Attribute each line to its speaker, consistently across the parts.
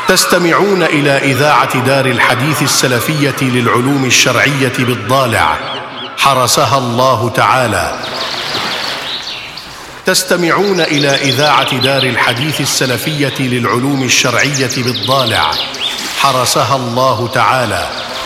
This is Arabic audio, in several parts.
Speaker 1: تستمعون إلى إذاعة دار الحديث السلفية للعلوم الشرعية بالضالع حرسها الله تعالى. تستمعون إلى إذاعة دار الحديث السلفية للعلوم الشرعية بالضالع حرسها الله تعالى.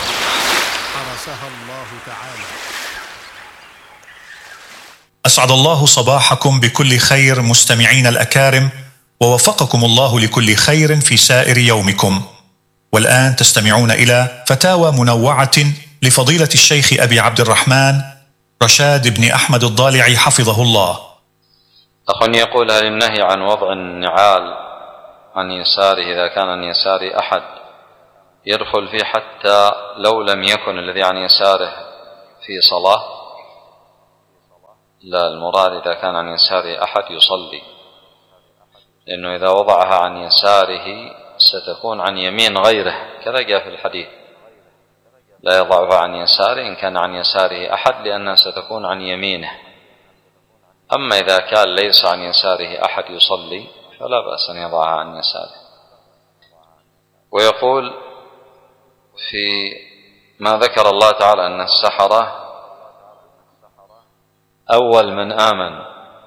Speaker 2: أسعد الله صباحكم بكل خير مستمعين الأكارم، ووفقكم الله لكل خير في سائر يومكم. والآن تستمعون إلى فتاوى منوعة لفضيلة الشيخ أبي عبد الرحمن رشاد بن أحمد الضالعي حفظه الله.
Speaker 3: أخ يقول: هل النهي عن وضع النعال عن يساره إذا كان عن يسار أحد يدخل فيه حتى لو لم يكن الذي عن يساره في صلاة؟ لا، المراد إذا كان عن يساره أحد يصلي، لأنه إذا وضعها عن يساره ستكون عن يمين غيره، كذا جاء في الحديث: لا يضعها عن يساره إن كان عن يساره أحد، لأنها ستكون عن يمينه. أما إذا كان ليس عن يساره أحد يصلي فلا بأس أن يضعها عن يساره. ويقول في ما ذكر الله تعالى أن السحرة أول من آمن،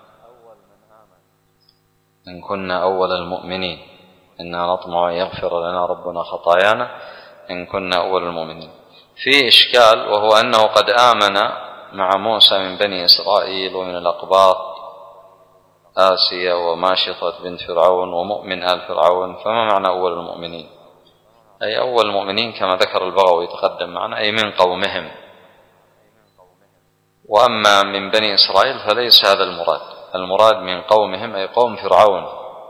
Speaker 3: إن كنا أول المؤمنين، إنا نطمع أن يغفر لنا ربنا خطايانا إن كنا أول المؤمنين. في إشكال، وهو أنه قد آمن مع موسى من بني إسرائيل ومن الأقباط آسيا وماشطة بنت فرعون ومؤمن آل فرعون، فما معنى أول المؤمنين؟ أي أول المؤمنين كما ذكر البغوي تقدم معنا، أي من قومهم. وأما من بني إسرائيل فليس هذا المراد، المراد من قومهم أي قوم فرعون،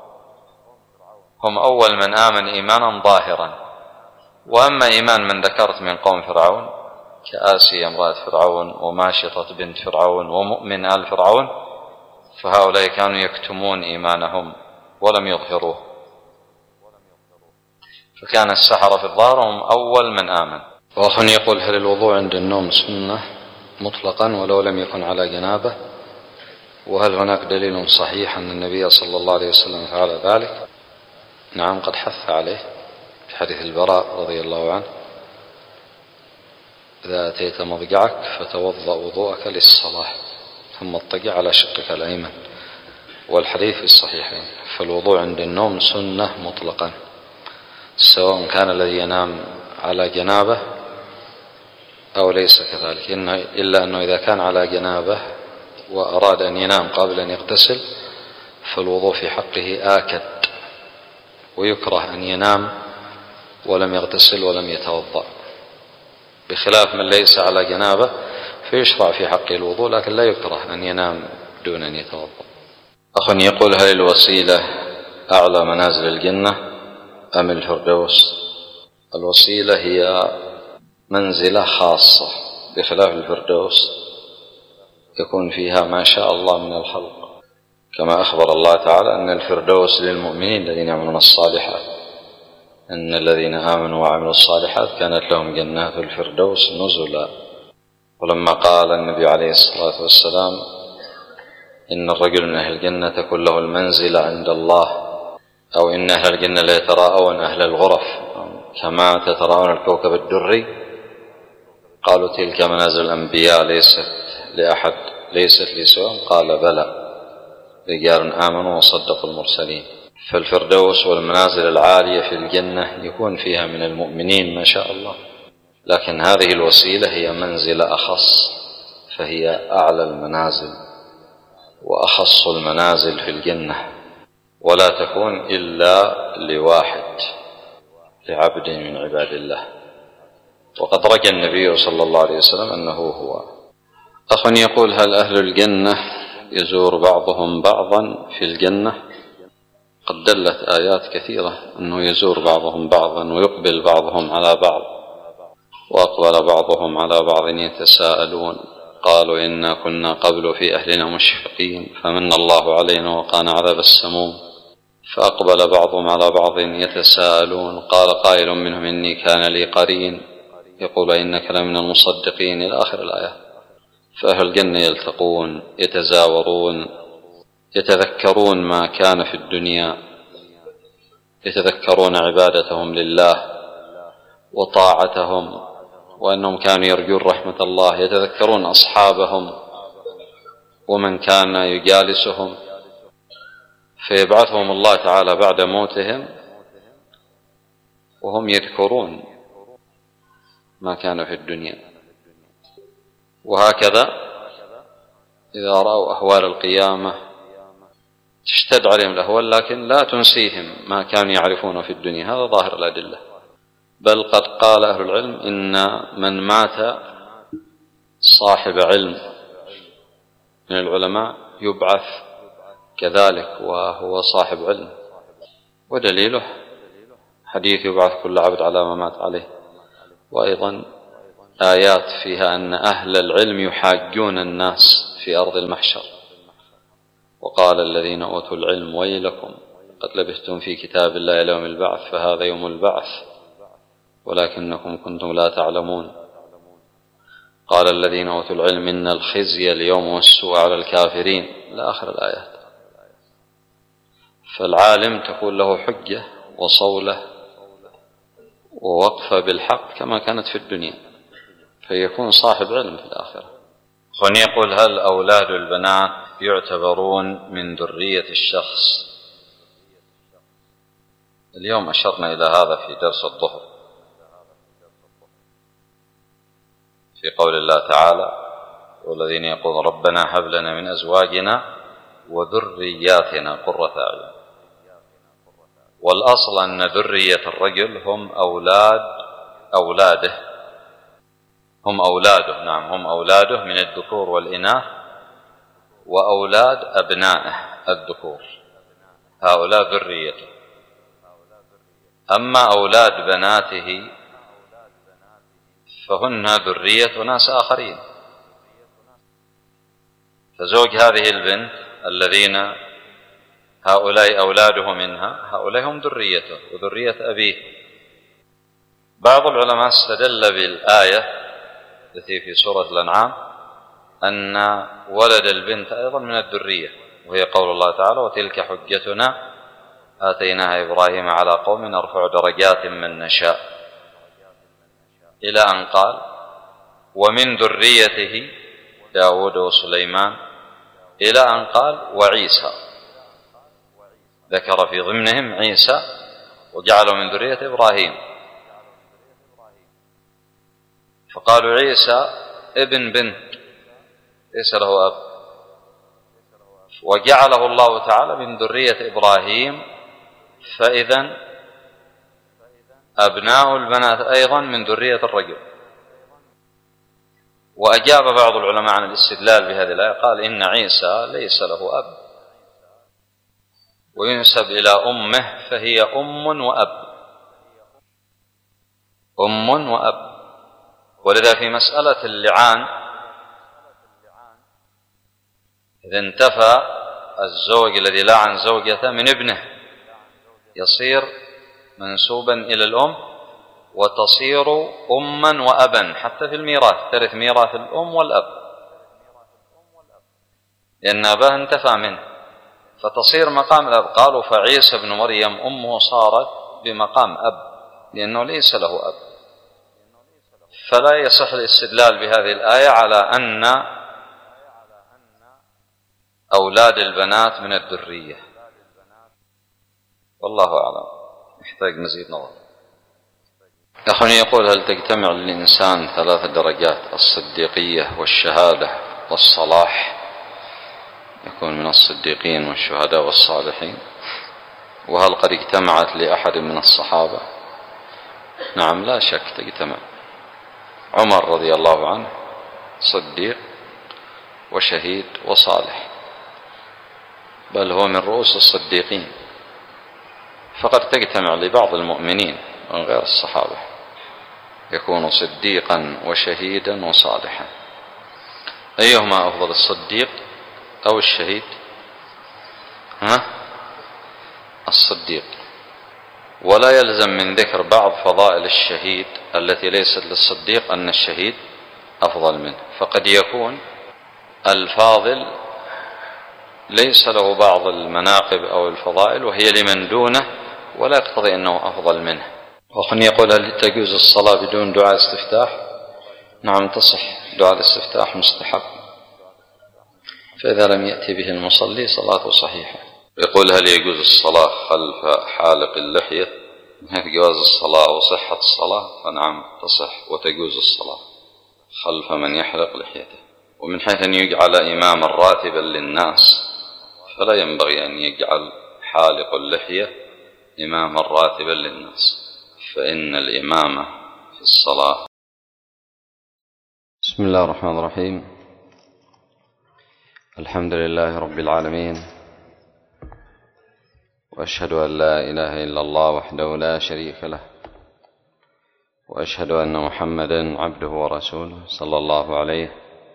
Speaker 3: هم أول من آمن إيمانا ظاهرا. وأما إيمان من ذكرت من قوم فرعون كآسيا امرأة فرعون وماشطة بنت فرعون ومؤمن آل فرعون، فهؤلاء كانوا يكتمون إيمانهم ولم يظهروه، فكان السحرة في الظاهر هم أول من آمن. وأخ يقول: هل الوضوء عند النوم سنة مطلقا ولو لم يكن على جنابه؟ وهل هناك دليل صحيح أن النبي صلى الله عليه وسلم فعل ذلك؟ نعم، قد حث عليه في حديث البراء رضي الله عنه: إذا أتيت مضجعك فتوضأ وضوءك للصلاة ثم اضطجع على شقك الأيمن، والحديث في الصحيحين. فالوضوء عند النوم سنة مطلقا، سواء كان الذي ينام على جنابه أو ليس كذلك، إلا أنه إذا كان على جنابه وأراد أن ينام قبل أن يغتسل فالوضوء في حقه آكد، ويكره أن ينام ولم يغتسل ولم يتوضأ، بخلاف من ليس على جنابه فيشرع في حقه الوضوء، لكن لا يكره أن ينام دون أن يتوضأ. أخ يقول: هل الوسيلة أعلى منازل الجنة أم الفردوس؟ الوسيلة هي منزلة خاصة، بخلاف الفردوس يكون فيها ما شاء الله من الخلق، كما أخبر الله تعالى أن الفردوس للمؤمنين الذين يعملون الصالحات، أن الذين آمنوا وعملوا الصالحات كانت لهم جنات الفردوس نزلا. ولما قال النبي عليه الصلاة والسلام: إن الرجل من أهل الجنة تكون له المنزلة عند الله، أو إن أهل الجنة لا يتراءون أهل الغرف كما تتراءون الكوكب الدري، قالوا: تلك منازل الأنبياء ليست لأحد، ليست لسواء. قال: بلى، رجال آمنوا وصدقوا المرسلين. فالفردوس والمنازل العالية في الجنة يكون فيها من المؤمنين ما شاء الله، لكن هذه الوسيلة هي منزلة أخص، فهي أعلى المنازل وأخص المنازل في الجنة، ولا تكون إلا لواحد، لعبد من عباد الله، وقد رجى النبي صلى الله عليه وسلم أنه هو. أخ يقول: هل أهل الجنة يزور بعضهم بعضا في الجنة؟ قد دلت آيات كثيرة أنه يزور بعضهم بعضا ويقبل بعضهم على بعض، وأقبل بعضهم على بعض يتساءلون، قالوا: إنا كنا قبل في أهلنا مشفقين فمن الله علينا وقانا عذاب السموم. فأقبل بعضهم على بعض يتساءلون، قال قائل منهم: إني كان لي قرين يقول إنك لمن المصدقين، إلى آخر الآية. فأهل الجنة يلتقون، يتزاورون، يتذكرون ما كان في الدنيا، يتذكرون عبادتهم لله وطاعتهم وأنهم كانوا يرجون رحمة الله، يتذكرون أصحابهم ومن كان يجالسهم، فيبعثهم الله تعالى بعد موتهم وهم يذكرون ما كانوا في الدنيا. وهكذا إذا رأوا أهوال القيامة تشتد عليهم الأهوال، لكن لا تنسيهم ما كانوا يعرفونه في الدنيا. هذا ظاهر الأدلة. بل قد قال أهل العلم إن من مات صاحب علم من العلماء يبعث كذلك وهو صاحب علم، ودليله حديث يبعث كل عبد على ما مات عليه، وأيضا آيات فيها أن أهل العلم يحاجون الناس في أرض المحشر. وقال الذين أوتوا العلم ويلكم قد لبثتم في كتاب الله إلى يوم البعث فهذا يوم البعث ولكنكم كنتم لا تعلمون. قال الذين أوتوا العلم إن الخزي اليوم والسوء على الكافرين إلى آخر الآيات. فالعالم تكون له حجة وصولة ووقفة بالحق كما كانت في الدنيا، فيكون صاحب علم في الآخرة. هنا يقول: هل أولاد البنات يعتبرون من ذرية الشخص؟ اليوم أشرنا إلى هذا في درس الظهر في قول الله تعالى: والذين يقولون ربنا هب لنا من أزواجنا وذرياتنا قرة أعين. والأصل أن ذرية الرجل هم أولاده، هم أولاده من الذكور والإناث وأولاد أبنائه الذكور، هؤلاء ذريته. أما أولاد بناته فهن ذرية ناس آخرين. فزوج هذه البنت الذين هؤلاء أولاده منها، هؤلاء هم ذريته وذرية أبيه. بعض العلماء استدل بالآية التي في سورة الأنعام أن ولد البنت أيضا من الذرية، وهي قول الله تعالى: وتلك حجتنا آتيناها إبراهيم على قوم نرفع درجات من نشاء، إلى أن قال: ومن ذريته داود وسليمان، إلى أن قال: وعيسى، ذكر في ضمنهم عيسى وجعله من ذرية إبراهيم. فقالوا عيسى ابن بنت ليس له أب، وجعله الله تعالى من ذرية إبراهيم، فإذا أبناء البنات أيضا من ذرية الرجل. وأجاب بعض العلماء عن الاستدلال بهذه الآية، قال: إن عيسى ليس له أب وينسب إلى أمه، فهي أم وأب. ولذا في مسألة اللعان إذا انتفى الزوج الذي لعن زوجته من ابنه يصير منسوبا إلى الأم، وتصير أما وأبا حتى في الميراث، ترث ميراث الأم والأب، لأن أباه انتفى منه فتصير مقام الأب. قالوا: فعيسى بن مريم أمه صارت بمقام أب لأنه ليس له أب. فلا يصح الاستدلال بهذه الآية على أن أولاد البنات من الذرية، والله أعلم، يحتاج مزيد نظر. أخواني يقول: هل تجتمع للإنسان 3 درجات: الصديقية والشهادة والصلاح، يكون من الصديقين والشهداء والصالحين؟ وهل قد اجتمعت لأحد من الصحابة؟ نعم، لا شك تجتمع. عمر رضي الله عنه صديق وشهيد وصالح، بل هو من رؤوس الصديقين، فقد تجتمع لبعض المؤمنين من غير الصحابة، يكون صديقا وشهيدا وصالحا. أيهما أفضل، الصديق أو الشهيد؟ الصديق. ولا يلزم من ذكر بعض فضائل الشهيد التي ليست للصديق أن الشهيد أفضل منه، فقد يكون الفاضل ليس له بعض المناقب أو الفضائل وهي لمن دونه، ولا يقتضي أنه أفضل منه. وأخي يقول: هل تجوز الصلاة بدون دعاء استفتاح؟ نعم، تصح. دعاء الاستفتاح مستحب، فإذا لم يأتي به المصلي صلاته صحيحة. يقول: هل يجوز الصلاة خلف حالق اللحية؟ من حيث جواز الصلاة وصحة الصلاة فنعم تصح وتجوز الصلاة خلف من يحلق لحيته. ومن حيث أن يجعل إماما راتبا للناس فلا ينبغي أن يجعل حالق اللحية إماما راتبا للناس، فإن الإمامة في الصلاة. بسم الله الرحمن الرحيم. الحمد لله رب العالمين، وأشهد أن لا إله إلا الله وحده لا شريك له، وأشهد أن محمدا عبده ورسوله صلى الله عليه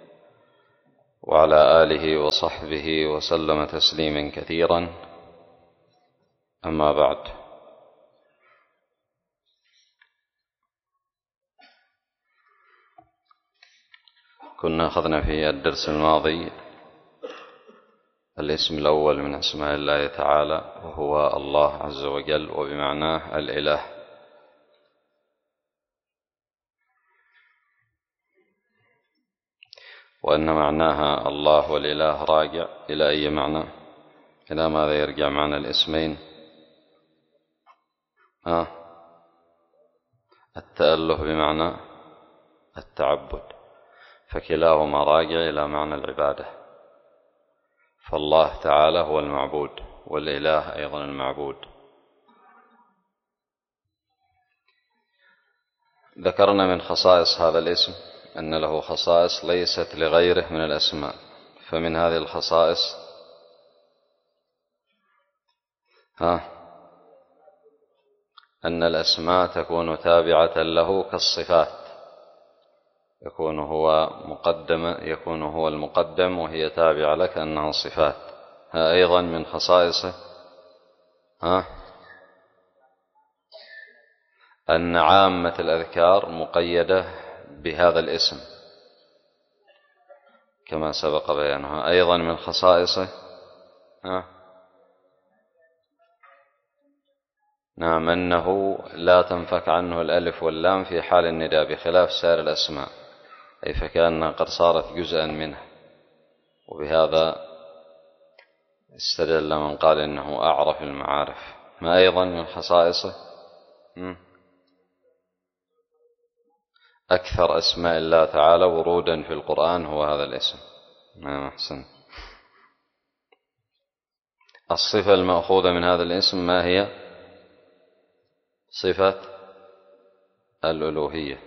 Speaker 3: وعلى آله وصحبه وسلم تسليما كثيرا. أما بعد، كنا أخذنا في الدرس الماضي الاسم الأول من أسماء الله تعالى، وهو الله عز وجل، وبمعناه الإله. وأن معناها الله والإله راجع إلى أي معنى؟ إلى ماذا يرجع معنى الاسمين؟ التأله بمعنى التعبد، فكلاهما راجع إلى معنى العبادة. فالله تعالى هو المعبود، والإله أيضا المعبود. ذكرنا من خصائص هذا الاسم أن له خصائص ليست لغيره من الأسماء. فمن هذه الخصائص أن الأسماء تكون تابعة له كالصفات، يكون هو المقدم وهي تابعة لك أنها صفات. أيضا من خصائصه أن عامة الأذكار مقيدة بهذا الاسم كما سبق بيانها. أيضا من خصائصه نعم أنه لا تنفك عنه الألف واللام في حال النداء، بخلاف سائر الأسماء، أي فكأنها قد صارت جزءا منه. وبهذا استدل من قال إنه أعرف المعارف. ما أيضا من خصائصه أكثر أسماء الله تعالى ورودا في القرآن هو هذا الاسم. نعم، أحسن. الصفة المأخوذة من هذا الاسم ما هي؟ صفة الألوهية.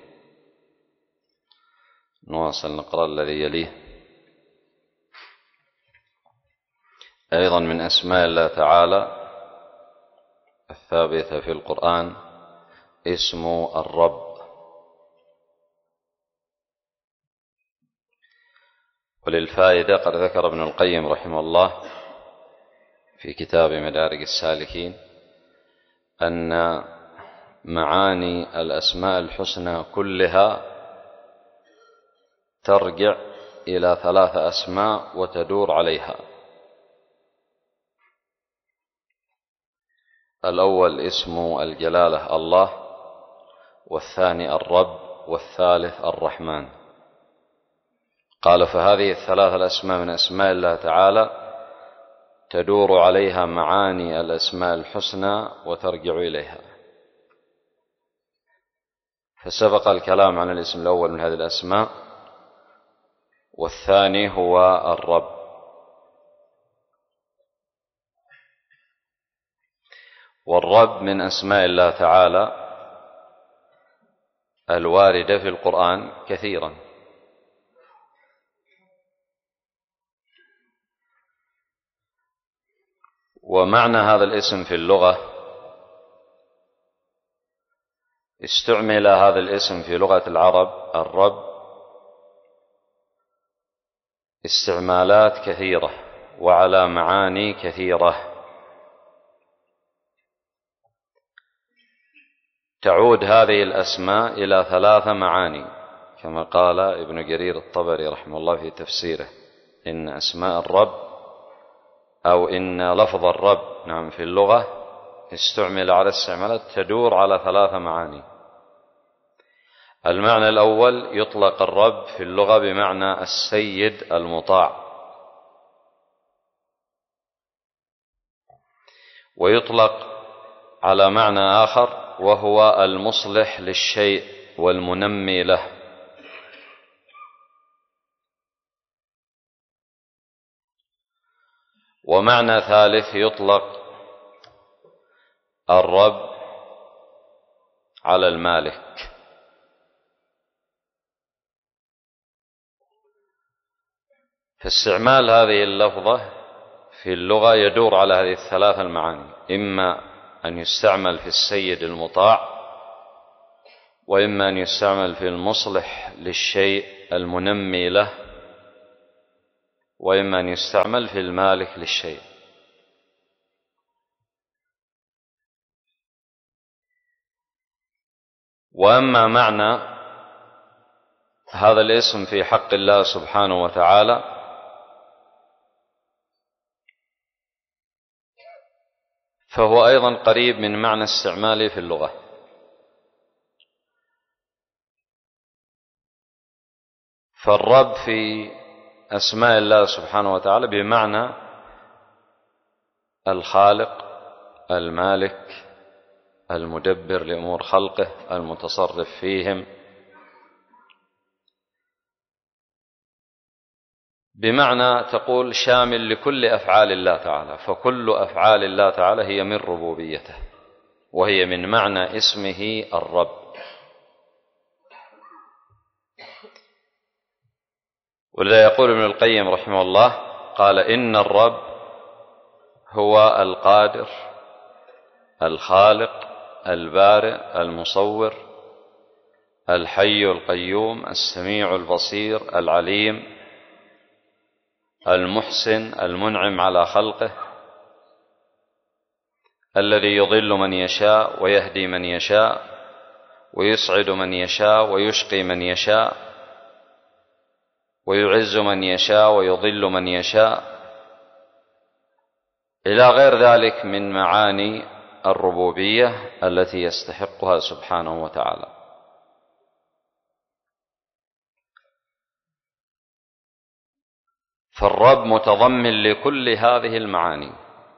Speaker 3: نواصل نقرأ الذي يليه. أيضا من أسماء الله تعالى الثابتة في القرآن اسم الرب. وللفائدة قد ذكر ابن القيم رحمه الله في كتاب مدارج السالكين أن معاني الأسماء الحسنى كلها ترجع إلى 3 أسماء وتدور عليها. الأول اسم الجلالة الله، والثاني الرب، والثالث الرحمن. قال: فهذه 3 الأسماء من أسماء الله تعالى تدور عليها معاني الأسماء الحسنى وترجع إليها. فسبق الكلام عن الاسم الأول من هذه الأسماء، والثاني هو الرب. والرب من أسماء الله تعالى الواردة في القرآن كثيرا. ومعنى هذا الاسم في اللغة، استعمل هذا الاسم في لغة العرب الرب استعمالات كثيرة وعلى معاني كثيرة. تعود هذه الأسماء إلى 3 معاني، كما قال ابن جرير الطبري رحمه الله في تفسيره: إن أسماء الرب، أو إن لفظ الرب نعم في اللغة استعمل على استعمالات تدور على 3 معاني. المعنى الأول: يطلق الرب في اللغة بمعنى السيد المطاع، ويطلق على معنى آخر وهو المصلح للشيء والمنمي له. ومعنى ثالث: يطلق الرب على المالك. فاستعمال هذه اللفظة في اللغة يدور على هذه ال3 المعاني: إما أن يستعمل في السيد المطاع، وإما أن يستعمل في المصلح للشيء المنمي له، وإما أن يستعمل في المالك للشيء. وأما معنى هذا الاسم في حق الله سبحانه وتعالى فهو أيضا قريب من معنى استعماله في اللغة. فالرب في أسماء الله سبحانه وتعالى بمعنى الخالق، المالك، المدبر لأمور خلقه، المتصرف فيهم، بمعنى تقول شامل لكل أفعال الله تعالى، فكل أفعال الله تعالى هي من ربوبيته، وهي من معنى اسمه الرب. ولذا يقول ابن القيم رحمه الله قال: إن الرب هو القادر الخالق البارئ المصور الحي القيوم السميع البصير العليم المحسن المنعم على خلقه، الذي يضل من يشاء ويهدي من يشاء ويسعد من يشاء ويشقي من يشاء ويعز من يشاء ويضل من يشاء، إلى غير ذلك من معاني الربوبية التي يستحقها سبحانه وتعالى. فالرب متضمن لكل هذه المعاني.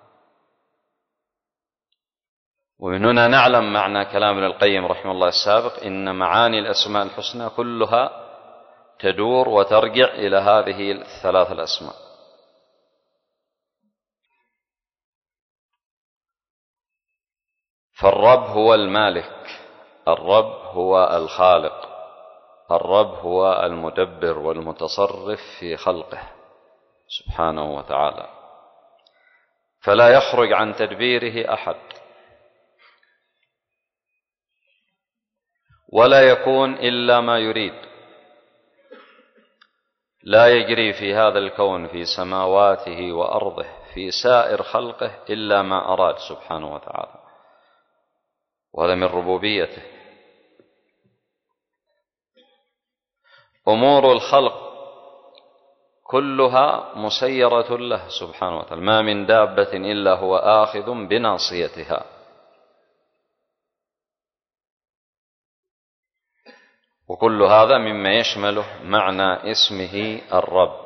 Speaker 3: ومن هنا نعلم معنى كلام ابن القيم رحمه الله السابق: إن معاني الأسماء الحسنى كلها تدور وترجع إلى هذه ال3 الأسماء. فالرب هو المالك، الرب هو الخالق، الرب هو المدبر والمتصرف في خلقه سبحانه وتعالى، فلا يخرج عن تدبيره أحد، ولا يكون إلا ما يريد. لا يجري في هذا الكون في سماواته وأرضه في سائر خلقه إلا ما أراد سبحانه وتعالى، وهذا من ربوبيته. أمور الخلق كلها مسيرة له سبحانه وتعالى، ما من دابة إلا هو آخذ بناصيتها. وكل هذا مما يشمله معنى اسمه الرب.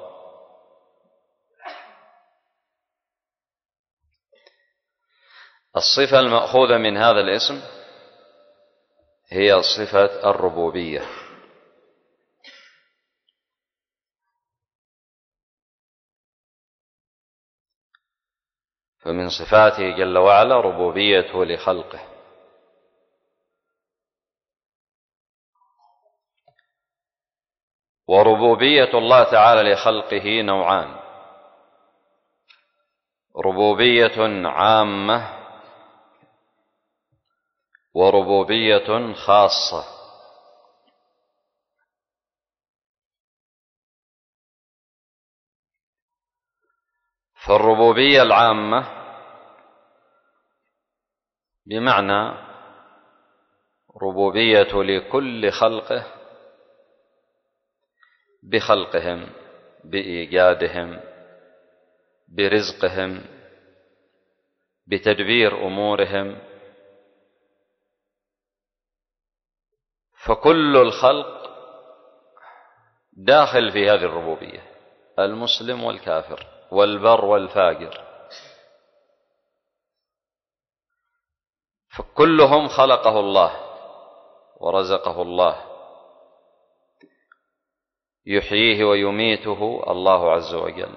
Speaker 3: الصفة المأخوذة من هذا الاسم هي صفة الربوبية، فمن صفاته جل وعلا ربوبيته لخلقه. وربوبية الله تعالى لخلقه نوعان: ربوبية عامة وربوبية خاصة. فالربوبية العامة بمعنى ربوبية لكل خلقه بخلقهم، بإيجادهم، برزقهم، بتدبير أمورهم، فكل الخلق داخل في هذه الربوبية، المسلم والكافر والبر والفاجر، فكلهم خلقه الله ورزقه الله، يحييه ويميته الله عز وجل،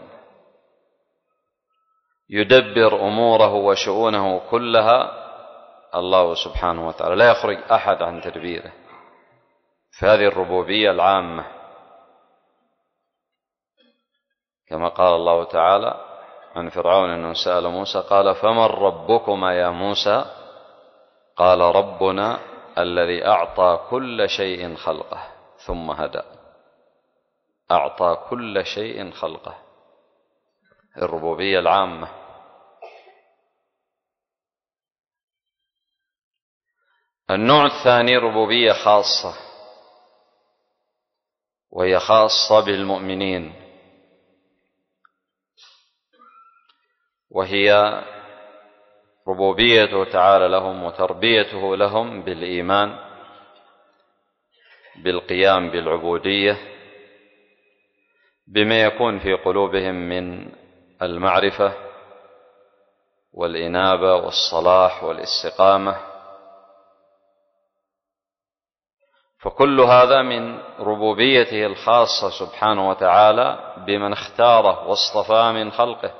Speaker 3: يدبر أموره وشؤونه كلها الله سبحانه وتعالى، لا يخرج أحد عن تدبيره. فهذه الربوبية العامة، كما قال الله تعالى عن فرعون أنه سأل موسى قال فمن ربكما يا موسى؟ قال ربنا الذي أعطى كل شيء خلقه ثم هدى. أعطى كل شيء خلقه، الربوبية العامة. النوع الثاني ربوبية خاصة، وهي خاصة بالمؤمنين، وهي ربوبيته تعالى لهم وتربيته لهم بالإيمان، بالقيام بالعبودية، بما يكون في قلوبهم من المعرفة والإنابة والصلاح والاستقامة، فكل هذا من ربوبيته الخاصة سبحانه وتعالى بمن اختاره واصطفاه من خلقه.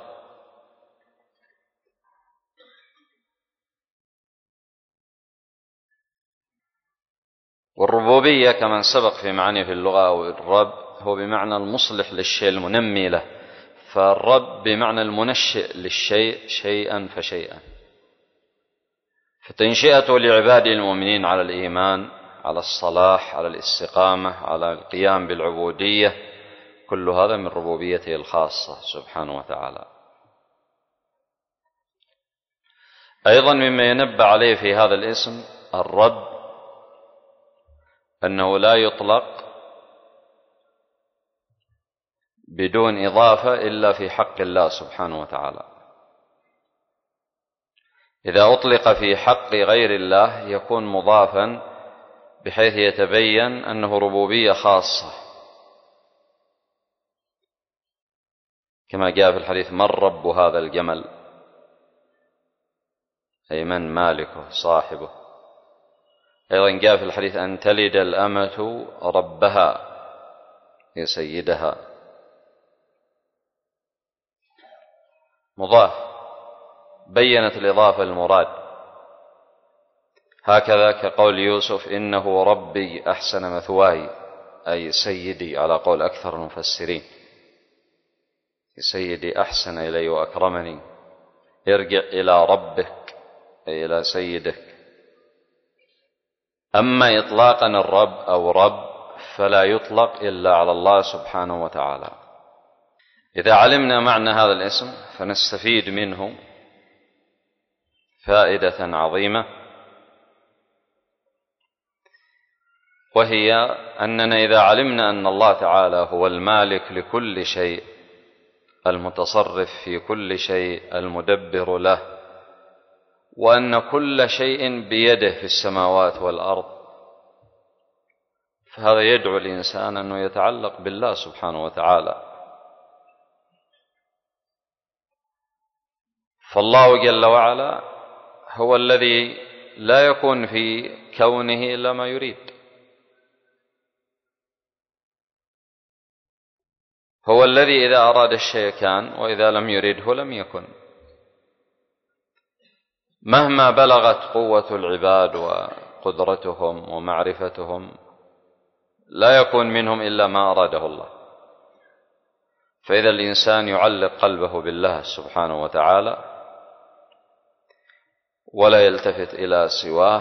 Speaker 3: والربوبية كما سبق في معاني في اللغة أو الرب هو بمعنى المصلح للشيء المنمي له، فالرب بمعنى المنشئ للشيء شيئا فشيئا، فتنشئته لعباده المؤمنين على الإيمان، على الصلاح، على الاستقامة، على القيام بالعبودية، كل هذا من ربوبيته الخاصة سبحانه وتعالى. أيضا مما ينبه عليه في هذا الاسم الرب أنه لا يطلق بدون إضافة إلا في حق الله سبحانه وتعالى. إذا أطلق في حق غير الله يكون مضافا بحيث يتبين أنه ربوبية خاصة، كما جاء في الحديث من رب هذا الجمل، أي من مالكه صاحبه. أيضا جاء في الحديث أن تلد الأمة ربها، هي سيدها، مضاف، بينت الإضافة المراد. هكذا كقول يوسف إنه ربي أحسن مثواي، أي سيدي على قول أكثر المفسرين، سيدي أحسن إلي وأكرمني، ارجع إلى ربك أي إلى سيدك. أما إطلاقا الرب أو رب فلا يطلق إلا على الله سبحانه وتعالى. إذا علمنا معنى هذا الاسم فنستفيد منه فائدة عظيمة، وهي أننا إذا علمنا أن الله تعالى هو المالك لكل شيء، المتصرف في كل شيء، المدبر له، وأن كل شيء بيده في السماوات والأرض، فهذا يدعو الإنسان أنه يتعلق بالله سبحانه وتعالى. فالله جل وعلا هو الذي لا يكون في كونه إلا ما يريد، هو الذي إذا أراد الشيء كان، وإذا لم يرده لم يكن. مهما بلغت قوة العباد وقدرتهم ومعرفتهم لا يكون منهم إلا ما أراده الله. فإذا الإنسان يعلق قلبه بالله سبحانه وتعالى ولا يلتفت إلى سواه،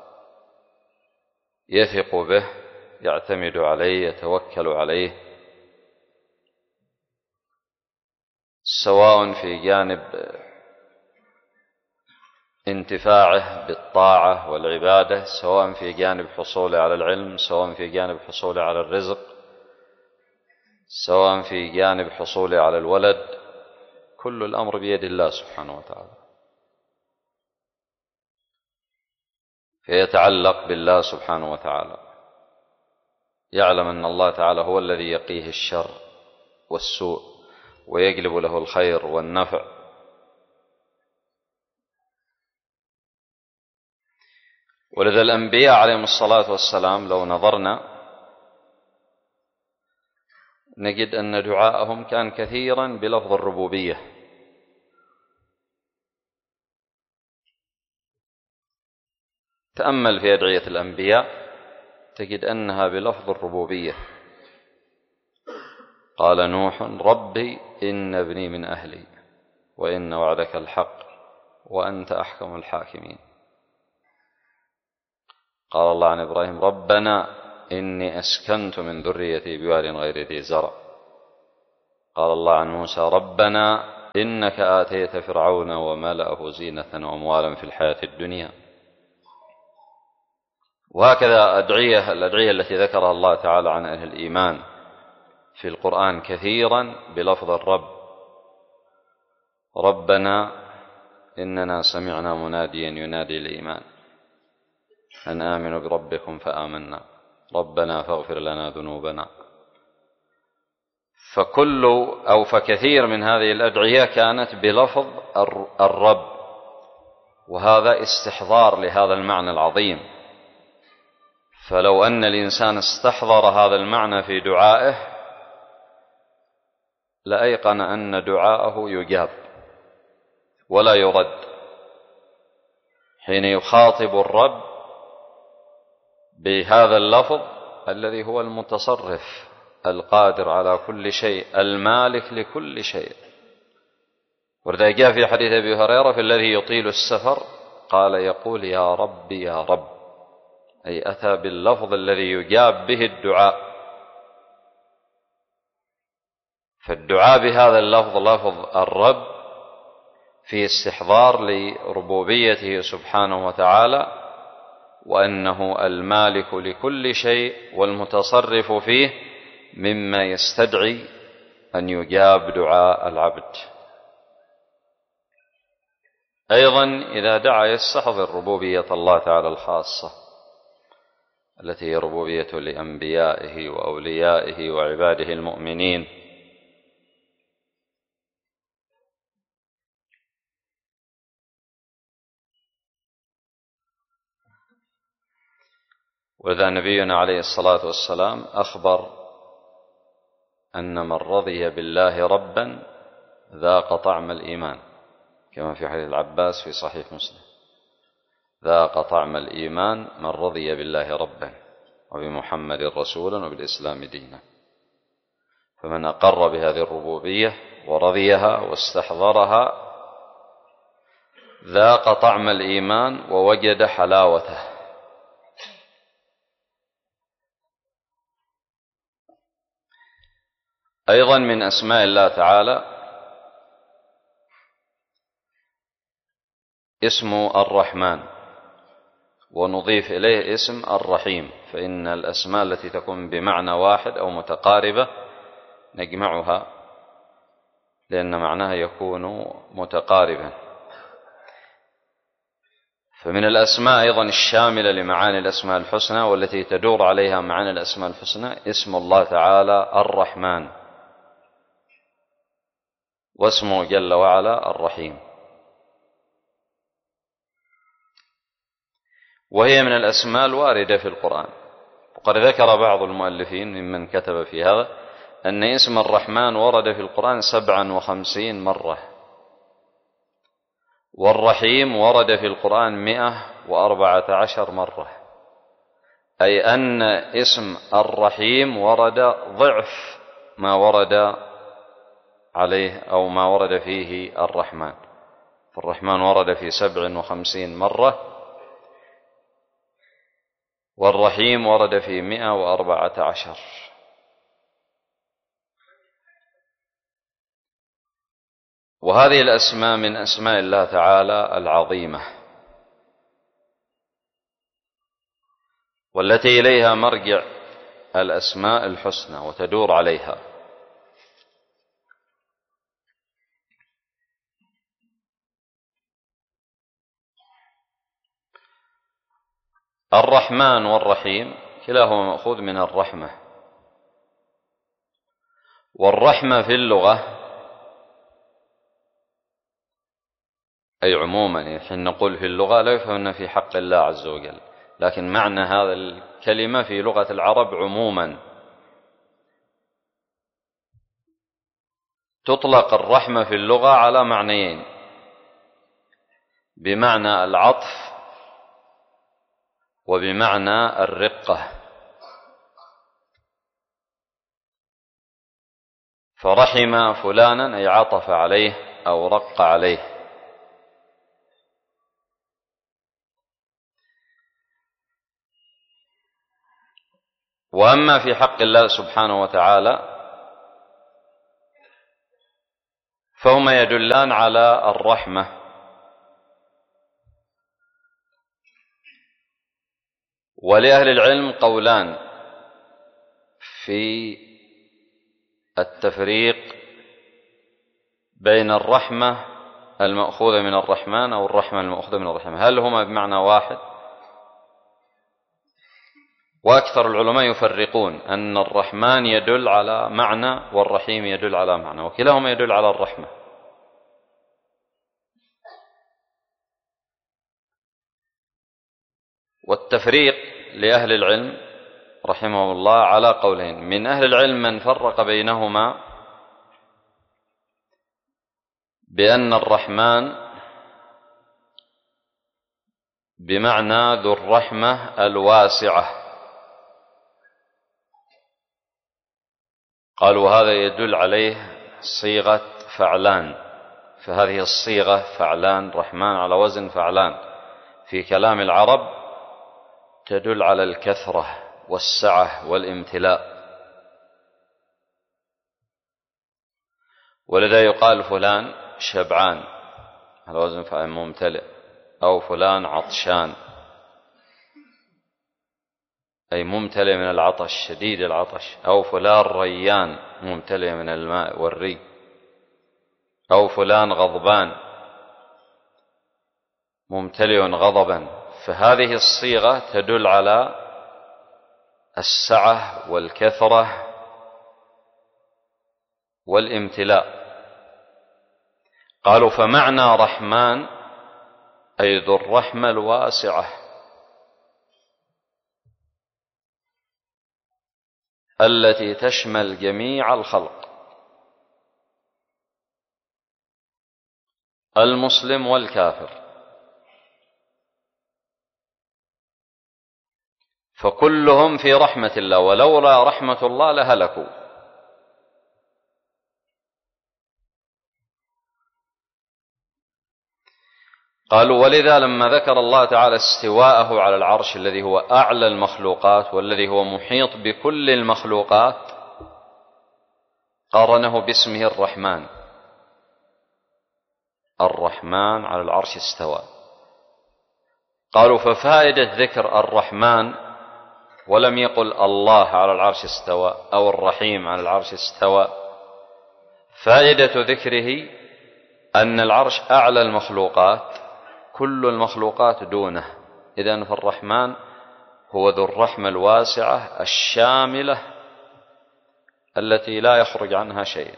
Speaker 3: يثق به، يعتمد عليه، يتوكل عليه، سواء في جانب انتفاعه بالطاعة والعبادة، سواء في جانب حصوله على العلم، سواء في جانب حصوله على الرزق، سواء في جانب حصوله على الولد، كل الأمر بيد الله سبحانه وتعالى. فيتعلق بالله سبحانه وتعالى، يعلم أن الله تعالى هو الذي يقيه الشر والسوء ويجلب له الخير والنفع. ولذا الأنبياء عليهم الصلاة والسلام لو نظرنا نجد أن دعاءهم كان كثيرا بلفظ الربوبية، تأمل في أدعية الأنبياء تجد أنها بلفظ الربوبية. قال نوح ربي إن ابني من أهلي وإن وعدك الحق وأنت أحكم الحاكمين. قال الله عن إبراهيم ربنا إني أسكنت من ذريتي بواد غير ذي زرع. قال الله عن موسى ربنا إنك آتيت فرعون وملأه زينة وأموالا في الحياة الدنيا. وهكذا الأدعية التي ذكرها الله تعالى عن أهل الإيمان في القرآن كثيرا بلفظ الرب. ربنا إننا سمعنا مناديا ينادي الإيمان أن آمنوا بربكم فآمنا ربنا فاغفر لنا ذنوبنا. فكثير من هذه الأدعية كانت بلفظ الرب، وهذا استحضار لهذا المعنى العظيم. فلو أن الإنسان استحضر هذا المعنى في دعائه لأيقن أن دعاءه يجاب ولا يرد حين يخاطب الرب بهذا اللفظ الذي هو المتصرف القادر على كل شيء المالك لكل شيء. ولذا جاء في حديث أبي هريرة في الذي يطيل السفر قال يقول يا رب يا رب، أي أتى باللفظ الذي يجاب به الدعاء. فالدعاء بهذا اللفظ لفظ الرب في استحضار لربوبيته سبحانه وتعالى، وأنه المالك لكل شيء والمتصرف فيه، مما يستدعي أن يجاب دعاء العبد. أيضا إذا دعا يستحضر ربوبية الله تعالى الخاصة التي هي ربوبية لأنبيائه وأوليائه وعباده المؤمنين. وذا نبينا عليه الصلاة والسلام أخبر أن من رضي بالله ربا ذاق طعم الإيمان، كما في حديث العباس في صحيح مسلم ذاق طعم الإيمان من رضي بالله ربا وبمحمد رسولا وبالإسلام دينا. فمن أقر بهذه الربوبية ورضيها واستحضرها ذاق طعم الإيمان ووجد حلاوته. أيضا من أسماء الله تعالى اسم الرحمن، ونضيف إليه اسم الرحيم، فإن الأسماء التي تكون بمعنى واحد أو متقاربة نجمعها لأن معناها يكون متقاربا. فمن الأسماء أيضا الشاملة لمعاني الأسماء الحسنى والتي تدور عليها معاني الأسماء الحسنى اسم الله تعالى الرحمن، واسمه جل وعلا الرحيم. وهي من الأسماء الواردة في القرآن. وقد ذكر بعض المؤلفين ممن كتب في هذا أن اسم الرحمن ورد في القرآن 57 مرة، والرحيم ورد في القرآن 114 مرة، أي أن اسم الرحيم ورد ضعف ما ورد عليه أو ما ورد فيه الرحمن. فالرحمن ورد في 57 مرة، والرحيم ورد في 114. وهذه الأسماء من أسماء الله تعالى العظيمة، والتي إليها مرجع الأسماء الحسنى وتدور عليها. الرحمن والرحيم كلاهما مأخوذ من الرحمة، والرحمة في اللغة أي عموما، حين نقول في اللغة لا يفهم في حق الله عز وجل، لكن معنى هذا الكلمة في لغة العرب عموما. تطلق الرحمة في اللغة على معنيين: بمعنى العطف وبمعنى الرقة. فرحم فلانا أي عطف عليه أو رق عليه. وأما في حق الله سبحانه وتعالى فهما يدلان على الرحمة. ولأهل العلم قولان في التفريق بين الرحمة المأخوذة من الرحمن أو الرحمة المأخوذة من الرحمن، هل هما بمعنى واحد؟ وأكثر العلماء يفرقون أن الرحمن يدل على معنى والرحيم يدل على معنى، وكلاهما يدل على الرحمة. والتفريق لأهل العلم رحمه الله على قولين: من أهل العلم من فرق بينهما بأن الرحمن بمعنى ذو الرحمة الواسعة، قالوا هذا يدل عليه صيغة فعلان، فهذه الصيغة فعلان، رحمن على وزن فعلان، في كلام العرب تدل على الكثرة والسعة والامتلاء. ولذا يقال فلان شبعان على وزن فعل ممتلئ، أو فلان عطشان أي ممتلئ من العطش شديد العطش، أو فلان ريان ممتلئ من الماء والري، أو فلان غضبان ممتلئ غضبا. فهذه الصيغة تدل على السعة والكثرة والامتلاء. قالوا فمعنى رحمن أي ذو الرحمة الواسعة التي تشمل جميع الخلق، المسلم والكافر، فكلهم في رحمة الله، ولولا رحمة الله لهلكوا. قالوا ولذا لما ذكر الله تعالى استواءه على العرش الذي هو أعلى المخلوقات والذي هو محيط بكل المخلوقات قارنه باسمه الرحمن. الرحمن على العرش استوى. قالوا ففائدة ذكر الرحمن ولم يقل الله على العرش استوى أو الرحيم على العرش استوى، فائدة ذكره أن العرش أعلى المخلوقات، كل المخلوقات دونه، إذن فالرحمن هو ذو الرحمة الواسعة الشاملة التي لا يخرج عنها شيء.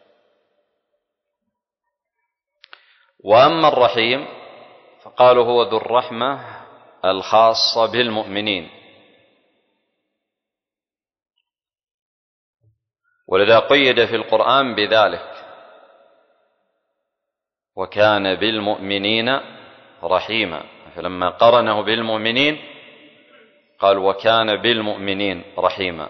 Speaker 3: وأما الرحيم فقالوا هو ذو الرحمة الخاصة بالمؤمنين، ولذا قيد في القرآن بذلك: وكان بالمؤمنين رحيما. فلما قرنه بالمؤمنين قال وكان بالمؤمنين رحيما.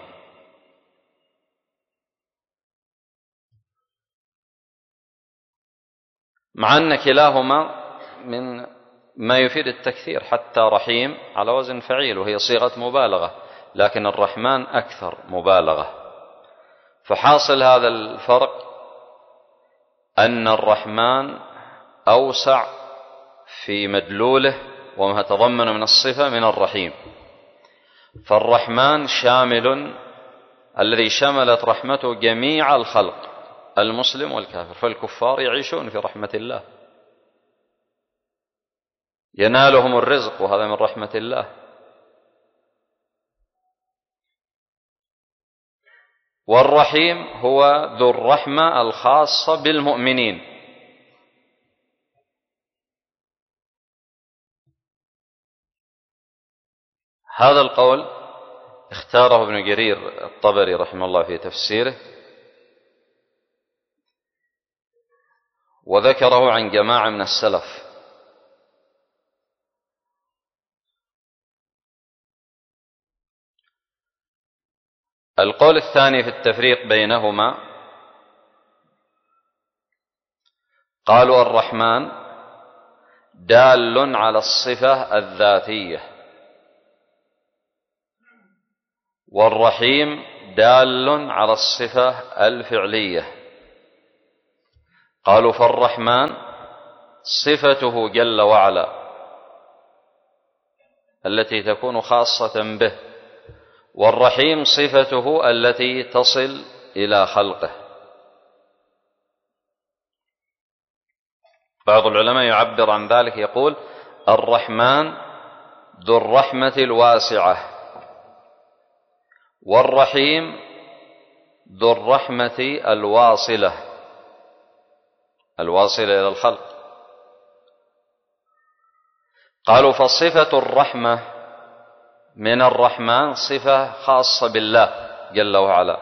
Speaker 3: مع أن كلاهما من ما يفيد التكثير، حتى رحيم على وزن فعيل وهي صيغة مبالغة، لكن الرحمن أكثر مبالغة. فحاصل هذا الفرق أن الرحمن أوسع في مدلوله وما تضمن من الصفة من الرحيم. فالرحمن شامل الذي شملت رحمته جميع الخلق، المسلم والكافر، فالكفار يعيشون في رحمة الله، ينالهم الرزق وهذا من رحمة الله، والرحيم هو ذو الرحمة الخاصة بالمؤمنين. هذا القول اختاره ابن جرير الطبري رحمه الله في تفسيره، وذكره عن جماعة من السلف. القول الثاني في التفريق بينهما، قالوا الرحمن دال على الصفة الذاتية، والرحيم دال على الصفة الفعلية. قالوا فالرحمن صفته جل وعلا التي تكون خاصة به، والرحيم صفته التي تصل إلى خلقه. بعض العلماء يعبر عن ذلك يقول الرحمن ذو الرحمة الواسعة، والرحيم ذو الرحمة الواصلة إلى الخلق. قالوا فصفة الرحمة من الرحمن صفة خاصة بالله جل وعلا،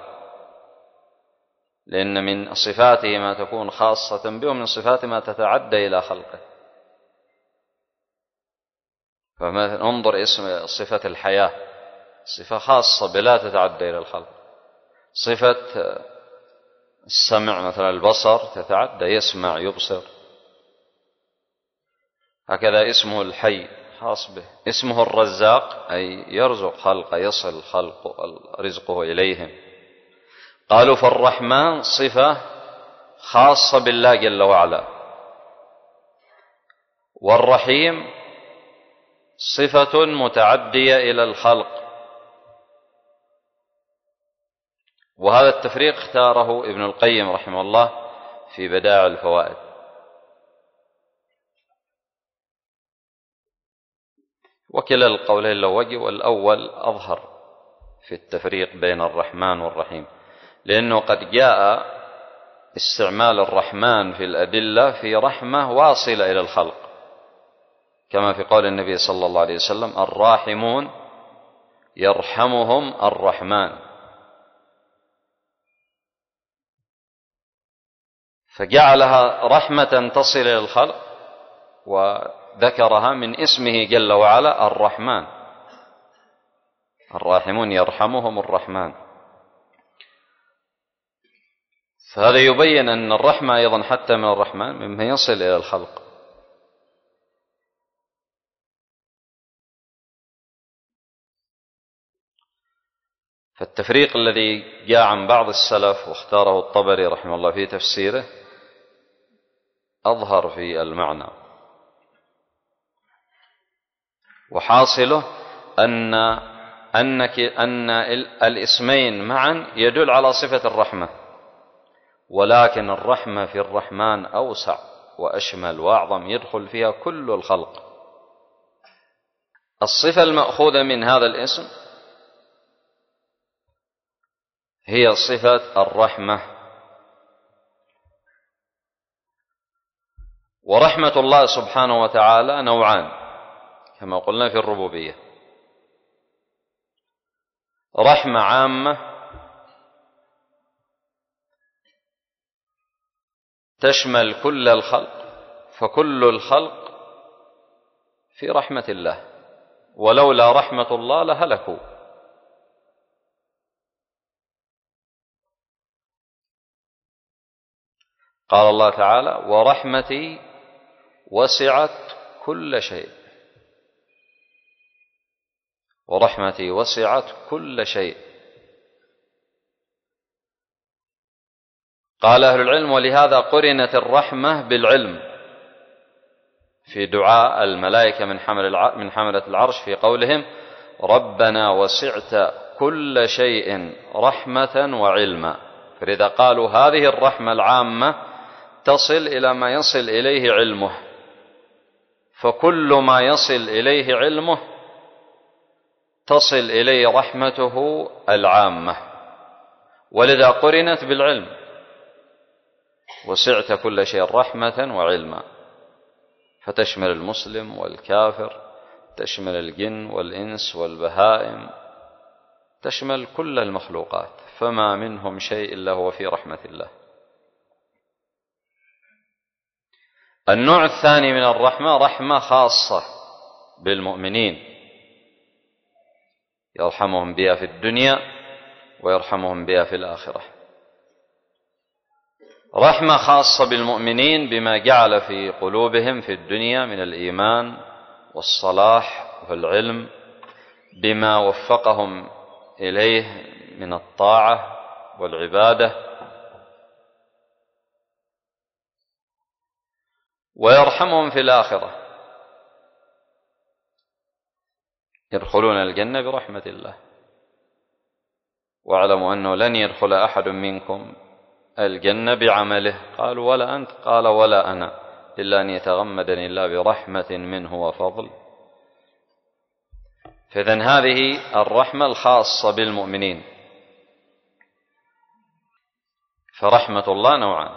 Speaker 3: لأن من صفاته ما تكون خاصة به، ومن صفاته ما تتعدى إلى خلقه. فمثلا انظر اسم صفة الحياة، صفة خاصة بلا تتعدى إلى الخلق. صفة السمع مثلا البصر تتعدى، يسمع يبصر. هكذا اسمه الحي خاص به. اسمه الرزاق أي يرزق خلقه، يصل رزقه إليهم. قالوا فالرحمن صفة خاصة بالله جل وعلا، والرحيم صفة متعدية إلى الخلق. وهذا التفريق اختاره ابن القيم رحمه الله في بدائع الفوائد. وكلا القولين له وجه، والأول أظهر في التفريق بين الرحمن والرحيم، لأنه قد جاء استعمال الرحمن في الأدلة في رحمة واصلة إلى الخلق، كما في قول النبي صلى الله عليه وسلم الراحمون يرحمهم الرحمن. فجعلها رحمة تصل إلى الخلق، وذكرها من اسمه جل وعلا الرحمن. الراحمون يرحمهم الرحمن. فهذا يبين أن الرحمة أيضا حتى من الرحمن مما يصل إلى الخلق. فالتفريق الذي جاء عن بعض السلف واختاره الطبري رحمه الله في تفسيره أظهر في المعنى، وحاصله أن الاسمين معا يدل على صفة الرحمة، ولكن الرحمة في الرحمن أوسع وأشمل وأعظم، يدخل فيها كل الخلق. الصفة المأخوذة من هذا الاسم هي صفة الرحمة. ورحمة الله سبحانه وتعالى نوعان كما قلنا في الربوبية: رحمة عامة تشمل كل الخلق، فكل الخلق في رحمة الله، ولولا رحمة الله لهلكوا. قال الله تعالى: ورحمتي وسعت كل شيء. ورحمتي وسعت كل شيء. قال أهل العلم: ولهذا قرنت الرحمة بالعلم في دعاء الملائكة من حملة العرش في قولهم: ربنا وسعت كل شيء رحمة وعلما. فلذا قالوا هذه الرحمة العامة تصل إلى ما يصل إليه علمه، فكل ما يصل إليه علمه تصل إليه رحمته العامة. ولذا قرنت بالعلم، وسعت كل شيء رحمة وعلما، فتشمل المسلم والكافر، تشمل الجن والإنس والبهائم، تشمل كل المخلوقات، فما منهم شيء إلا هو في رحمة الله. النوع الثاني من الرحمة رحمة خاصة بالمؤمنين، يرحمهم بها في الدنيا ويرحمهم بها في الآخرة. رحمة خاصة بالمؤمنين بما جعل في قلوبهم في الدنيا من الإيمان والصلاح والعلم، بما وفقهم إليه من الطاعة والعبادة. ويرحمهم في الآخرة، يدخلون الجنة برحمة الله. واعلموا أنه لن يدخل أحد منكم الجنة بعمله، قالوا ولا أنت؟ قال ولا أنا، إلا أن يتغمدني الله برحمة منه وفضل. فإذن هذه الرحمة الخاصة بالمؤمنين. فرحمة الله نوعان.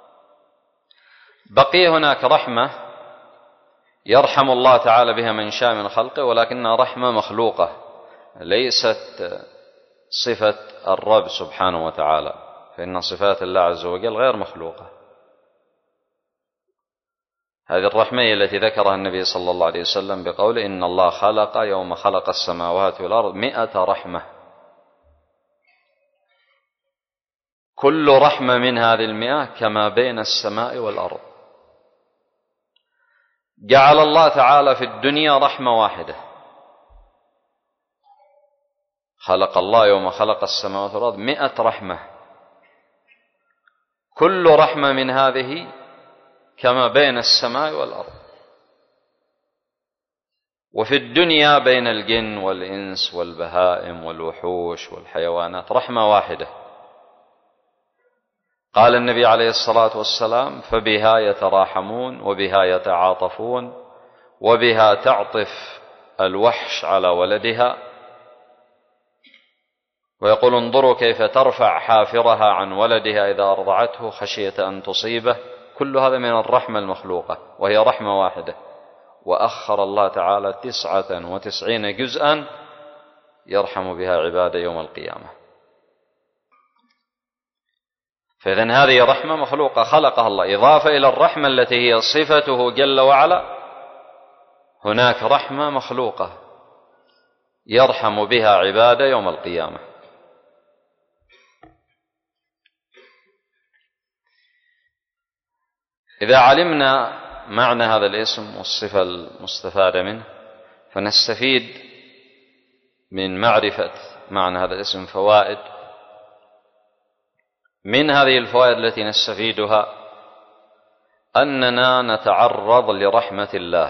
Speaker 3: بقي هناك رحمة يرحم الله تعالى بها من شاء من خلقه، ولكنها رحمة مخلوقة، ليست صفة الرب سبحانه وتعالى، فإن صفات الله عز وجل غير مخلوقة. هذه الرحمة هي التي ذكرها النبي صلى الله عليه وسلم بقول إن الله خلق يوم خلق السماوات والأرض 100 رحمة، كل رحمة من هذه 100 كما بين السماء والأرض. جعل الله تعالى في الدنيا رحمة واحدة، خلق الله يوم خلق السماوات والأرض 100 رحمة، كل رحمة من هذه كما بين السماء والأرض. وفي الدنيا بين الجن والإنس والبهائم والوحوش والحيوانات رحمة واحدة. قال النبي عليه الصلاة والسلام فبها يتراحمون وبها يتعاطفون وبها تعطف الوحش على ولدها، ويقول انظروا كيف ترفع حافرها عن ولدها إذا أرضعته خشية أن تصيبه. كل هذا من الرحمة المخلوقة، وهي رحمة واحدة. وأخر الله تعالى 99 جزءا يرحم بها عباده يوم القيامة. فإذن هذه رحمة مخلوقة خلقها الله، إضافة إلى الرحمة التي هي صفته جل وعلا، هناك رحمة مخلوقة يرحم بها عباده يوم القيامة. إذا علمنا معنى هذا الاسم والصفة المستفادة منه، فنستفيد من معرفة معنى هذا الاسم فوائد. من هذه الفوائد التي نستفيدها أننا نتعرض لرحمة الله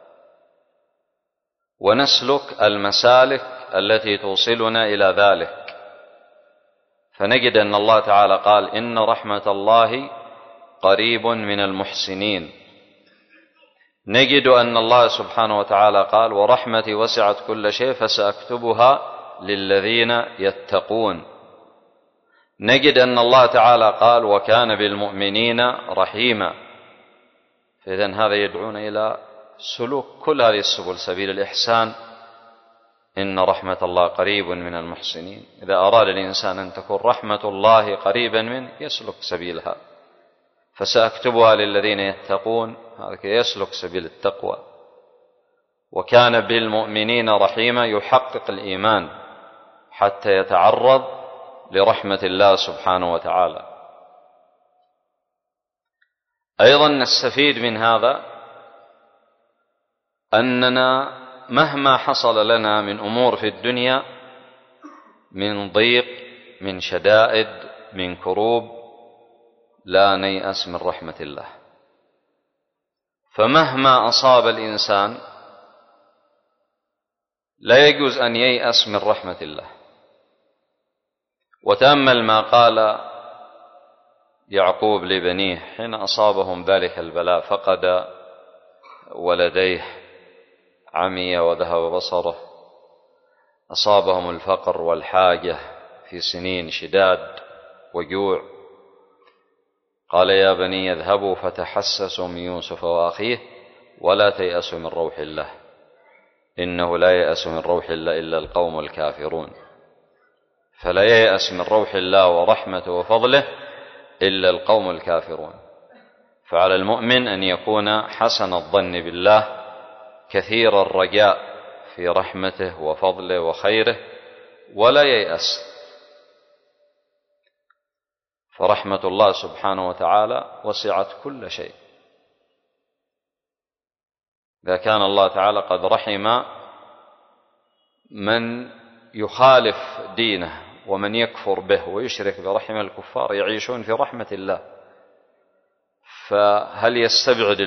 Speaker 3: ونسلك المسالك التي توصلنا إلى ذلك. فنجد أن الله تعالى قال إن رحمة الله قريب من المحسنين. نجد أن الله سبحانه وتعالى قال ورحمتي وسعت كل شيء فسأكتبها للذين يتقون. نجد أن الله تعالى قال وكان بالمؤمنين رحيما. فإذن هذا يدعونا إلى سلوك كل هذه السبل، سبيل الإحسان. إن رحمة الله قريب من المحسنين. إذا أراد الإنسان أن تكون رحمة الله قريبا منه يسلك سبيلها. فسأكتبها للذين يتقون، هذا يسلك سبيل التقوى. وكان بالمؤمنين رحيما، يحقق الإيمان حتى يتعرض لرحمة الله سبحانه وتعالى. أيضا نستفيد من هذا أننا مهما حصل لنا من أمور في الدنيا، من ضيق، من شدائد، من كروب، لا نيأس من رحمة الله. فمهما أصاب الإنسان لا يجوز أن ييأس من رحمة الله. وتأمل ما قال يعقوب لبنيه حين أصابهم ذلك البلاء، فقد ولديه، عمي وذهب بصره، أصابهم الفقر والحاجة في سنين شداد وجوع، قال يا بني اذهبوا فتحسسوا من يوسف وأخيه ولا تيأسوا من روح الله إنه لا ييأس من روح الله إلا القوم الكافرون. فلا ييأس من روح الله ورحمته وفضله إلا القوم الكافرون. فعلى المؤمن أن يكون حسن الظن بالله كثير الرجاء في رحمته وفضله وخيره ولا ييأس، فرحمة الله سبحانه وتعالى وسعت كل شيء. إذا كان الله تعالى قد رحم من يخالف دينه ومن يكفر به ويشرك برحم الكفار يعيشون في رحمة الله، فهل يستبعد